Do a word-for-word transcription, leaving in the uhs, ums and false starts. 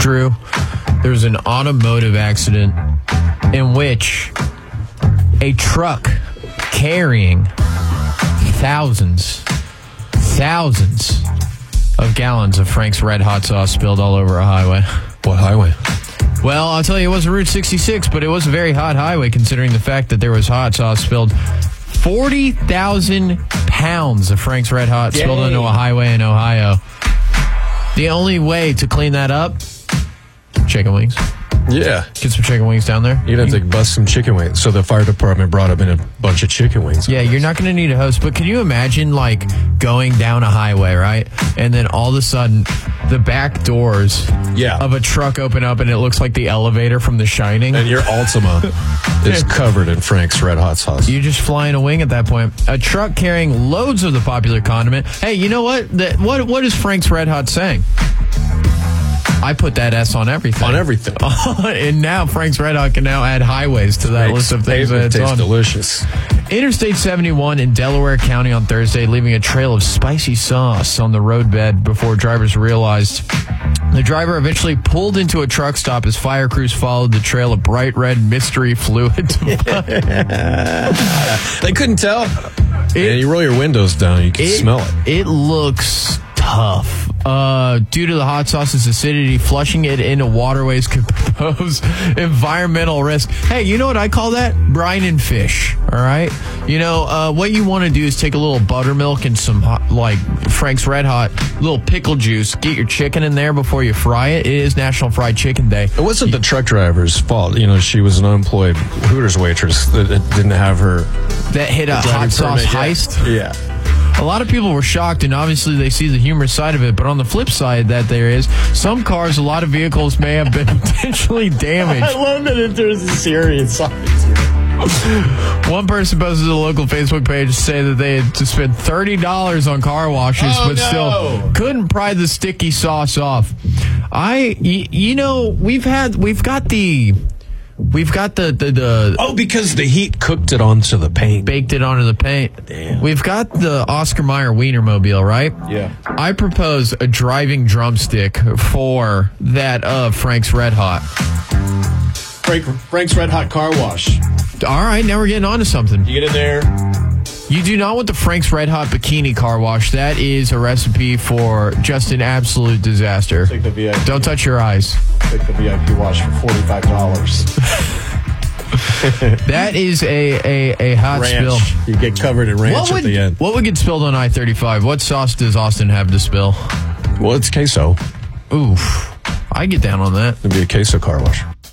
Drew, there was an automotive accident in which a truck carrying thousands, thousands of gallons of Frank's Red Hot sauce spilled all over a highway. What highway? Well, I'll tell you, it wasn't Route sixty-six, but it was a very hot highway considering the fact that there was hot sauce spilled. forty thousand pounds of Frank's Red Hot Yay. spilled into a highway in Ohio. The only way to clean that up, chicken wings. Yeah. Get some chicken wings down there. You'd have to bust some chicken wings. So the fire department brought up in a bunch of chicken wings. Yeah, you're not going to need a hose. But can you imagine, like, going down a highway, right? And then all of a sudden, the back doors yeah. of a truck open up and it looks like the elevator from The Shining. And your Altima is covered in Frank's Red Hot sauce. You're just flying a wing at that point. A truck carrying loads of the popular condiment. Hey, you know what? The, what what is Frank's Red Hot saying? I put that S on everything. On everything. And now Frank's Red Hot can now add highways to that Makes list of things that it's tastes on. delicious. Interstate seventy-one in Delaware County on Thursday, leaving a trail of spicy sauce on the roadbed before drivers realized. The driver eventually pulled into a truck stop as fire crews followed the trail of bright red mystery fluid. They couldn't tell. It, and you roll your windows down, you can it, smell it. It looks tough. Uh, due to the hot sauce's acidity, flushing it into waterways could pose environmental risk. Hey, you know what I call that? Brine and fish, all right? You know, uh, what you want to do is take a little buttermilk and some, hot, like, Frank's Red Hot, little pickle juice, get your chicken in there before you fry it. It is National Fried Chicken Day. It wasn't the truck driver's fault. You know, she was an unemployed Hooters waitress that didn't have her... That hit a hot sauce heist? Yeah. A lot of people were shocked, and obviously they see the humorous side of it. But on the flip side that there is, some cars, a lot of vehicles may have been potentially damaged. I love that there's a serious side to it. One person posted to the local Facebook page to say that they had to spend thirty dollars on car washes, oh, but no. still couldn't pry the sticky sauce off. I, y- you know, we've had, we've got the... We've got the, the, the... Oh, because the heat cooked it onto the paint. Baked it onto the paint. Damn. We've got the Oscar Mayer Wienermobile, right? Yeah. I propose a driving drumstick for that of Frank's Red Hot. Frank, Frank's Red Hot car wash. All right, now we're getting on to something. You get in there... You do not want the Frank's Red Hot bikini car wash. That is a recipe for just an absolute disaster. Take the V I P. Don't touch your eyes. Take the V I P wash for forty-five dollars. That is a, a, a hot ranch. spill. You get covered in ranch what would, at the end. What would get spilled on I thirty-five? What sauce does Austin have to spill? Well, it's queso. Oof. I get down on that. It'd be a queso car wash.